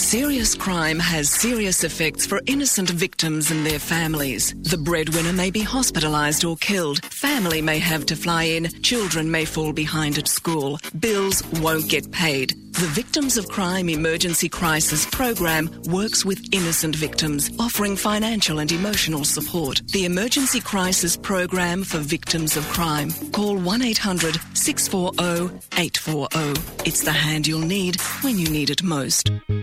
Serious crime has serious effects for innocent victims and their families. The breadwinner may be hospitalised or killed. Family may have to fly in. Children may fall behind at school. Bills won't get paid. The Victims of Crime Emergency Crisis Program works with innocent victims, offering financial and emotional support. The Emergency Crisis Program for Victims of Crime. Call 1-800-640-840. It's the hand you'll need when you need it most.